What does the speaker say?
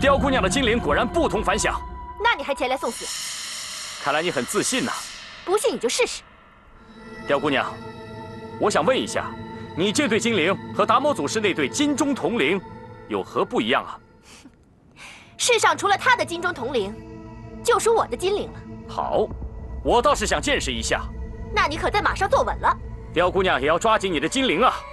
雕姑娘的精灵果然不同凡响。 那你还前来送死？ 看来你很自信呐。 不信你就试试。 雕姑娘，我想问一下，你这对精灵和达摩祖师那对金钟铜铃有何不一样啊？ 世上除了他的金钟铜铃，就属我的金铃了。 好，我倒是想见识一下。 那你可在马上坐稳了。 雕姑娘也要抓紧你的金铃啊！